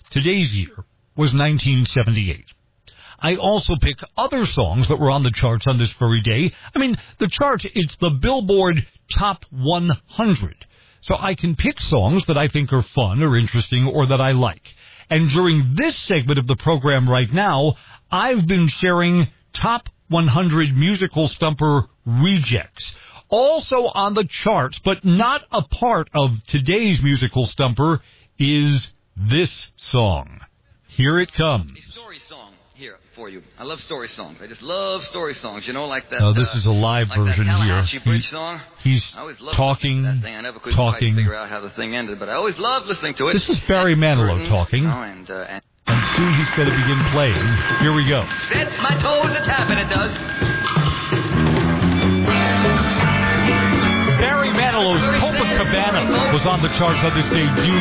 today's year was 1978. I also pick other songs that were on the charts on this very day. I mean, the chart, it's the Billboard Top 100. So I can pick songs that I think are fun or interesting or that I like. And during this segment of the program right now, I've been sharing Top 100 Musical Stumper Rejects. Also on the charts, but not a part of today's Musical Stumper, is this song. Here it comes. A story song here for you. I love story songs. I just love story songs, you know, like that. Oh, this is a live like version that here. Tallahatchie Bridge song. He's I always loved talking, that thing. I never could quite figure out how the thing ended, but I always loved listening to it. This is Barry Manilow talking. And soon he's going to begin playing. Here we go. Sets my toes a tapping, it does. Barry Manilow's Copacabana was on the charts on this day, June